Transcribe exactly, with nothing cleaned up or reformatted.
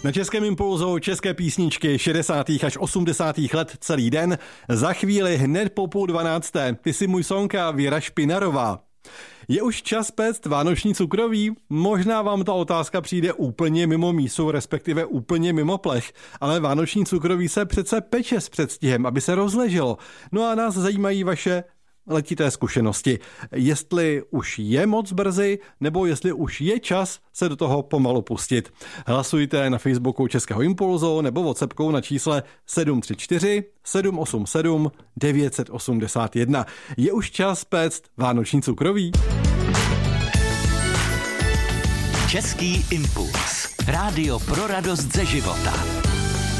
Na Českém impulzu české písničky šedesátých až osmdesátých let celý den. Za chvíli hned po půl dvanácté. Ty jsi můj sonka, Věra Špinarová. Je už čas péct vánoční cukroví? Možná vám ta otázka přijde úplně mimo mísu, respektive úplně mimo plech, ale vánoční cukroví se přece peče s předstihem, aby se rozleželo. No a nás zajímají vaše letité zkušenosti. Jestli už je moc brzy, nebo jestli už je čas se do toho pomalu pustit. Hlasujte na Facebooku Českého impulzu nebo WhatsAppkou na čísle sedm tři čtyři sedm osm sedm devět osm jedna. Je už čas péct vánoční cukroví? Český impuls. Rádio pro radost ze života.